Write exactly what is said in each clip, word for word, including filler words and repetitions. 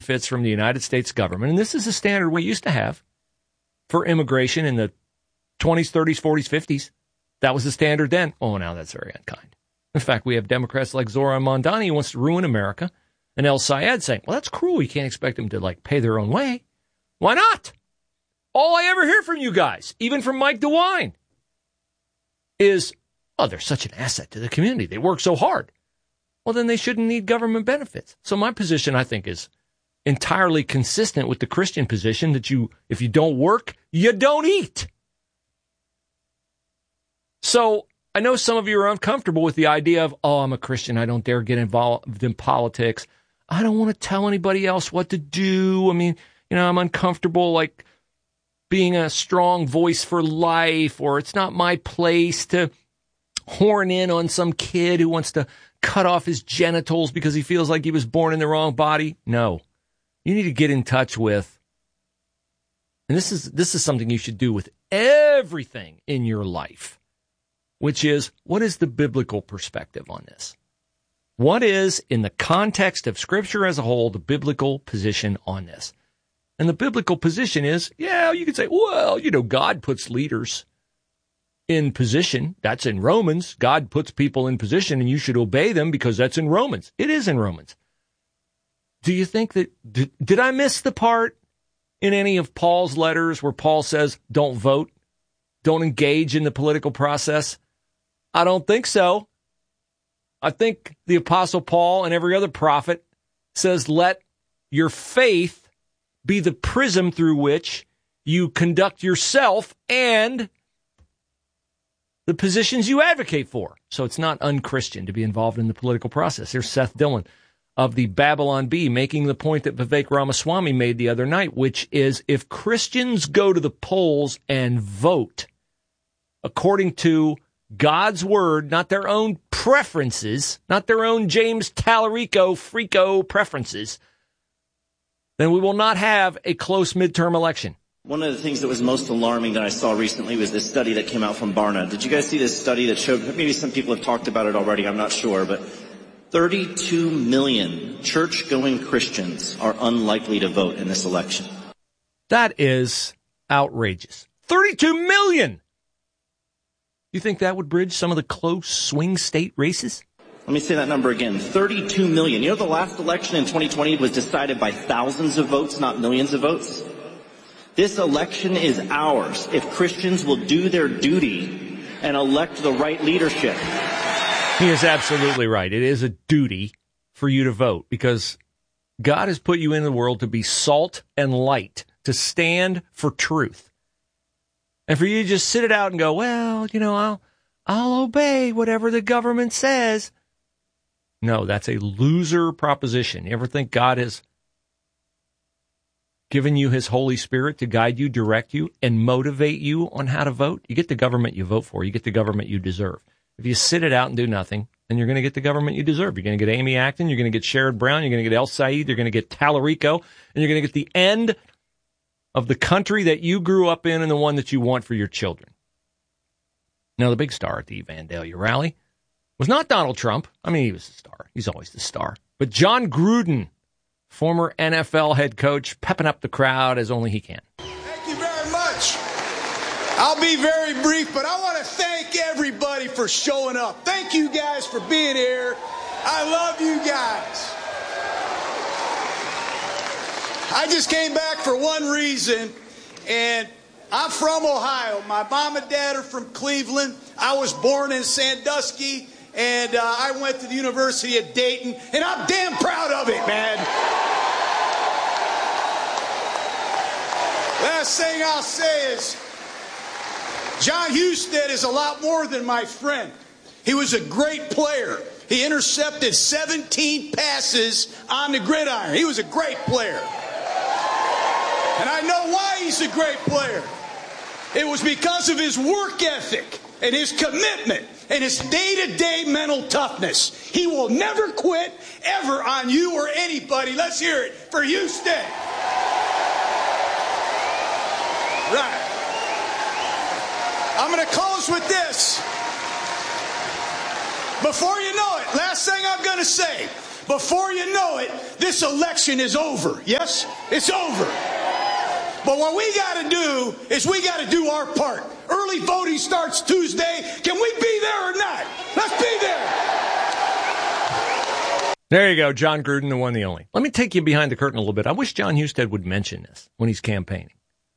benefits from the United States government, and this is a standard we used to have for immigration in the twenties, thirties, forties, fifties. That was the standard then. Oh, now that's very unkind. In fact, we have Democrats like Zoran Mondani who wants to ruin America, and El Sayed saying, well, that's cruel. You can't expect them to, like, pay their own way. Why not? All I ever hear from you guys, even from Mike DeWine, is, oh, they're such an asset to the community. They work so hard. Well, then they shouldn't need government benefits. So my position, I think, is entirely consistent with the Christian position that you, if you don't work, you don't eat. So I know some of you are uncomfortable with the idea of, oh, I'm a Christian. I don't dare get involved in politics. I don't want to tell anybody else what to do. I mean, you know, I'm uncomfortable, like, being a strong voice for life, or it's not my place to horn in on some kid who wants to cut off his genitals because he feels like he was born in the wrong body. No, you need to get in touch with, and this is this is something you should do with everything in your life, which is, what is the biblical perspective on this? What is, in the context of Scripture as a whole, the biblical position on this? And the biblical position is, yeah, you could say, well, you know, God puts leaders in position. That's in Romans. God puts people in position, and you should obey them because that's in Romans. It is in Romans. Do you think that, did, did I miss the part in any of Paul's letters where Paul says, don't vote, don't engage in the political process? I don't think so. I think the Apostle Paul and every other prophet says, let your faith be the prism through which you conduct yourself and the positions you advocate for. So it's not unchristian to be involved in the political process. Here's Seth Dillon of the Babylon Bee making the point that Vivek Ramaswamy made the other night, which is, if Christians go to the polls and vote according to God's word, not their own preferences, not their own James Tallarico Frico preferences, then we will not have a close midterm election. One of the things that was most alarming that I saw recently was this study that came out from Barna. Did you guys see this study that showed, maybe some people have talked about it already, I'm not sure, but thirty-two million church-going Christians are unlikely to vote in this election. That is outrageous. thirty-two million! You think that would bridge some of the close swing state races? Let me say that number again, thirty-two million. You know, the last election in twenty twenty was decided by thousands of votes, not millions of votes. This election is ours if Christians will do their duty and elect the right leadership. He is absolutely right. It is a duty for you to vote because God has put you in the world to be salt and light, to stand for truth. And for you to just sit it out and go, well, you know, I'll, I'll obey whatever the government says. No, that's a loser proposition. You ever think God has given you his Holy Spirit to guide you, direct you, and motivate you on how to vote? You get the government you vote for. You get the government you deserve. If you sit it out and do nothing, then you're going to get the government you deserve. You're going to get Amy Acton. You're going to get Sherrod Brown. You're going to get El Sayed. You're going to get Tallarico. And you're going to get the end of the country that you grew up in and the one that you want for your children. Now, the big star at the Vandalia rally was not Donald Trump. I mean, he was the star. He's always the star. But John Gruden, former N F L head coach, pepping up the crowd as only he can. Thank you very much. I'll be very brief, but I want to thank everybody for showing up. Thank you guys for being here. I love you guys. I just came back for one reason, and I'm from Ohio. My mom and dad are from Cleveland. I was born in Sandusky. And uh, I went to the University of Dayton, and I'm damn proud of it, man. Last thing I'll say is, John Husted is a lot more than my friend. He was a great player. He intercepted seventeen passes on the gridiron. He was a great player. And I know why he's a great player. It was because of his work ethic and his commitment and his day-to-day mental toughness. He will never quit, ever, on you or anybody. Let's hear it for Houston. Right. I'm going to close with this. Before you know it, last thing I'm going to say. before you know it, this election is over. Yes, it's over. But what we got to do is we got to do our part. Early voting starts Tuesday. Can we be there or not? Let's be there. There you go, John Gruden, the one, the only. Let me take you behind the curtain a little bit. I wish John Husted would mention this when he's campaigning.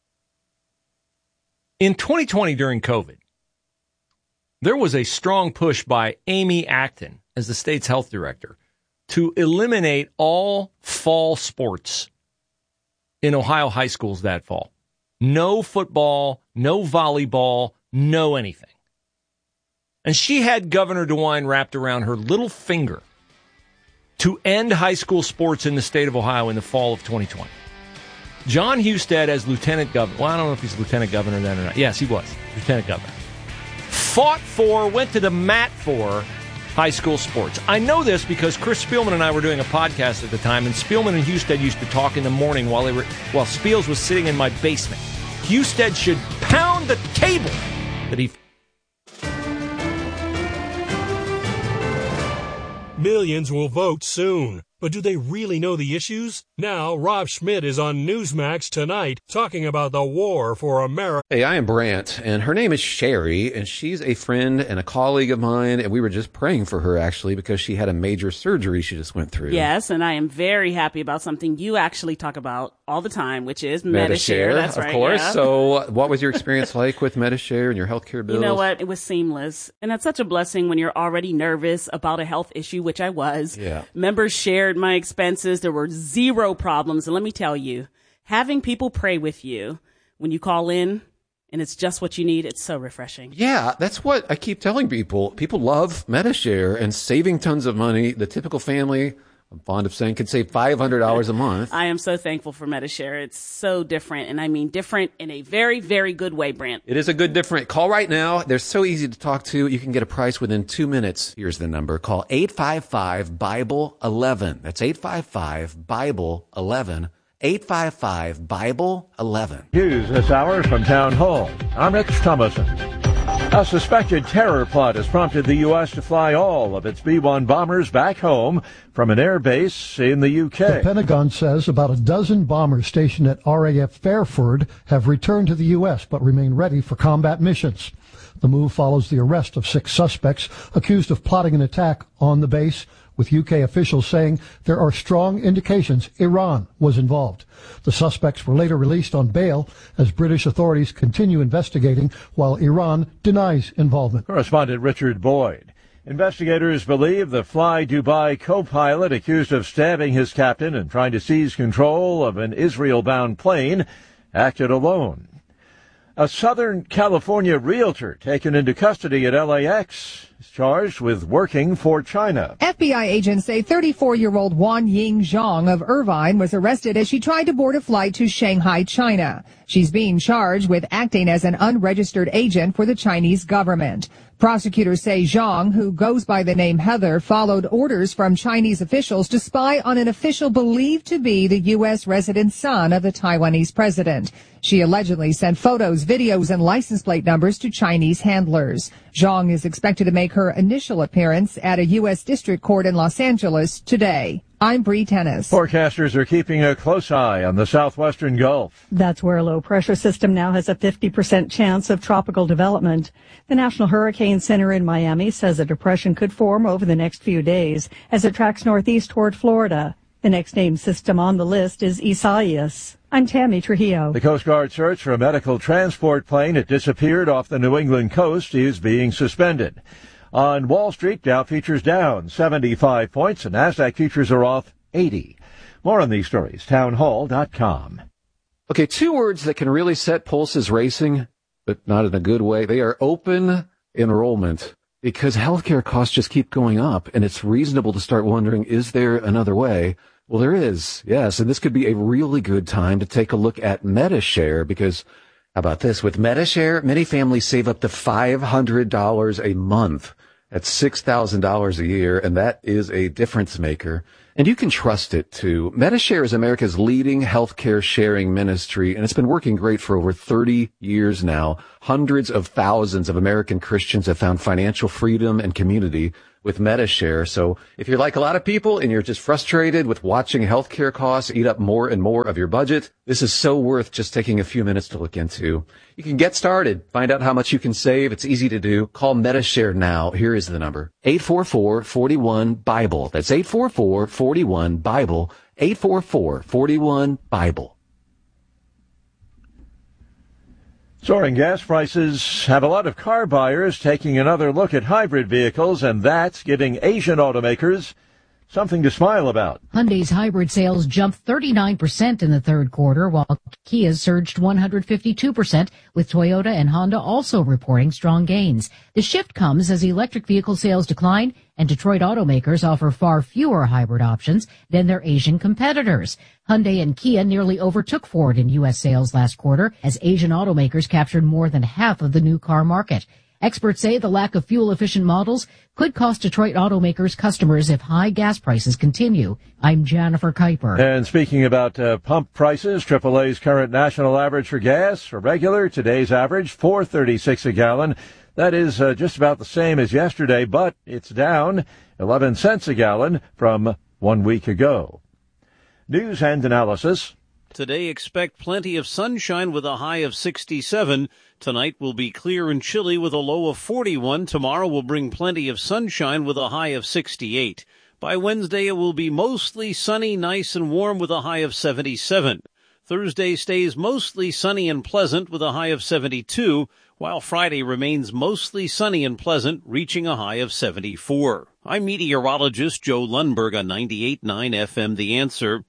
In twenty twenty, during COVID, there was a strong push by Amy Acton as the state's health director to eliminate all fall sports in Ohio high schools that fall. No football, no volleyball, no anything. And she had Governor DeWine wrapped around her little finger to end high school sports in the state of Ohio in the fall of twenty twenty. John Husted as lieutenant governor, well, I don't know if he's lieutenant governor then or not. Yes, he was lieutenant governor. Fought for, went to the mat for high school sports. I know this because Chris Spielman and I were doing a podcast at the time, and Spielman and Husted used to talk in the morning while they were while Spiels was sitting in my basement. Husted should pound the table that he... Millions will vote soon. But do they really know the issues? Now, Rob Schmidt is on Newsmax tonight talking about the war for America. Hey, I am Brant, and her name is Sherry, and she's a friend and a colleague of mine, and we were just praying for her, actually, because she had a major surgery she just went through. Yes, and I am very happy about something you actually talk about all the time, which is Medi-Share. Medi-Share, That's of right, course. yeah. So what was your experience like with Medi-Share and your healthcare bills? You know what? It was seamless. And that's such a blessing when you're already nervous about a health issue, which I was. Yeah. Members shared my expenses. There were zero problems. And let me tell you, having people pray with you when you call in and it's just what you need, it's so refreshing. Yeah, that's what I keep telling people. People love Medi-Share and saving tons of money. The typical family, I'm fond of saying, can save five hundred dollars a month. I am so thankful for Medi-Share. It's so different, and I mean different in a very, very good way, Brant. It is a good different. Call right now. They're so easy to talk to. You can get a price within two minutes. Here's the number. Call eight five five, Bible eleven. That's eight five five, Bible eleven. eight five five, Bible eleven. News this hour from Town Hall. I'm Rich Thomason. A suspected terror plot has prompted the U S to fly all of its B one bombers back home from an air base in the U K. The Pentagon says about a dozen bombers stationed at R A F Fairford have returned to the U S but remain ready for combat missions. The move follows the arrest of six suspects accused of plotting an attack on the base, with U K officials saying there are strong indications Iran was involved. The suspects were later released on bail as British authorities continue investigating while Iran denies involvement. Correspondent Richard Boyd. Investigators believe the Fly Dubai co-pilot accused of stabbing his captain and trying to seize control of an Israel-bound plane acted alone. A Southern California realtor taken into custody at L A X is charged with working for China. F B I agents say thirty-four-year-old Wan Ying Zhang of Irvine was arrested as she tried to board a flight to Shanghai, China. She's being charged with acting as an unregistered agent for the Chinese government. Prosecutors say Zhang, who goes by the name Heather, followed orders from Chinese officials to spy on an official believed to be the U S resident son of the Taiwanese president. She allegedly sent photos, videos, and license plate numbers to Chinese handlers. Zhang is expected to make her initial appearance at a U S district court in Los Angeles today. I'm Bree Tennis. Forecasters are keeping a close eye on the southwestern Gulf. That's where a low-pressure system now has a fifty percent chance of tropical development. The National Hurricane Center in Miami says a depression could form over the next few days as it tracks northeast toward Florida. The next named system on the list is Isaias. I'm Tammy Trujillo. The Coast Guard search for a medical transport plane that disappeared off the New England coast is being suspended. On Wall Street, Dow futures down seventy-five points and NASDAQ futures are off eighty. More on these stories, townhall dot com. Okay, two words that can really set pulses racing, but not in a good way. They are open enrollment, because healthcare costs just keep going up, and it's reasonable to start wondering, is there another way? Well, there is, yes, and this could be a really good time to take a look at Medi-Share, because how about this? With Medi-Share, many families save up to five hundred dollars a month. That's six thousand dollars a year, and that is a difference maker. And you can trust it, too. Medishare is America's leading healthcare sharing ministry, and it's been working great for over thirty years now. Hundreds of thousands of American Christians have found financial freedom and community with Medishare. So if you're like a lot of people and you're just frustrated with watching healthcare costs eat up more and more of your budget, this is so worth just taking a few minutes to look into. You can get started, find out how much you can save. It's easy to do. Call Medishare now. Here is the number. eight four four, four one, BIBLE. That's eight four four, four one, BIBLE. eight four four, four one, BIBLE. Soaring gas prices have a lot of car buyers taking another look at hybrid vehicles, and that's giving Asian automakers something to smile about. Hyundai's hybrid sales jumped thirty-nine percent in the third quarter, while Kia surged one hundred fifty-two percent, with Toyota and Honda also reporting strong gains. The shift comes as electric vehicle sales decline, and Detroit automakers offer far fewer hybrid options than their Asian competitors. Hyundai and Kia nearly overtook Ford in U S sales last quarter, as Asian automakers captured more than half of the new car market. Experts say the lack of fuel-efficient models could cost Detroit automakers customers if high gas prices continue. I'm Jennifer Kuiper. And speaking about uh, pump prices, triple A's current national average for gas, for regular, today's average, four thirty-six a gallon. That is uh, just about the same as yesterday, but it's down eleven cents a gallon from one week ago. News and analysis. Today, expect plenty of sunshine with a high of sixty-seven. Tonight will be clear and chilly with a low of forty-one. Tomorrow will bring plenty of sunshine with a high of sixty-eight. By Wednesday, it will be mostly sunny, nice and warm with a high of seventy-seven. Thursday stays mostly sunny and pleasant with a high of seventy-two, while Friday remains mostly sunny and pleasant, reaching a high of seventy-four. I'm meteorologist Joe Lundberg on ninety-eight point nine F M The Answer.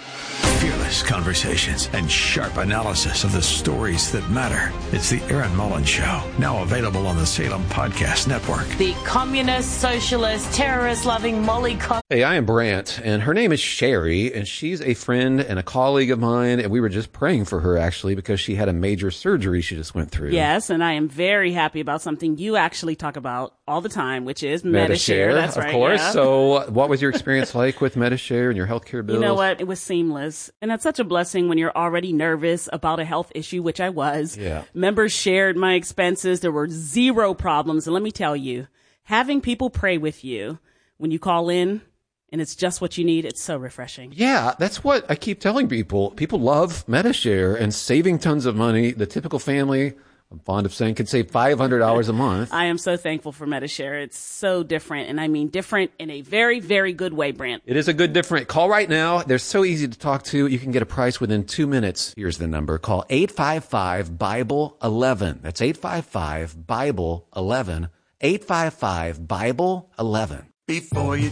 Fearless conversations and sharp analysis of the stories that matter. It's the Aaron Mullins Show, now available on the Salem Podcast Network. The communist, socialist, terrorist-loving Molly Cox. Hey, I am Brant, and her name is Sherry, and she's a friend and a colleague of mine, and we were just praying for her, actually, because she had a major surgery she just went through. Yes, and I am very happy about something you actually talk about all the time, which is Medishare. That's right, of course. Yeah. So what was your experience like with Medishare and your healthcare bills? You know what? It was seamless. And that's such a blessing when you're already nervous about a health issue, which I was. Yeah. Members shared my expenses. There were zero problems. And let me tell you, having people pray with you when you call in and it's just what you need, it's so refreshing. Yeah, that's what I keep telling people. People love Medishare and saving tons of money. The typical family, I'm fond of saying, can save five hundred dollars a month. I am so thankful for Medishare. It's so different, and I mean different in a very, very good way, Brant. It is a good different. Call right now. They're so easy to talk to. You can get a price within two minutes. Here's the number. Call eight five five, Bible eleven. That's eight five five, Bible eleven. eight five five, Bible eleven. Before you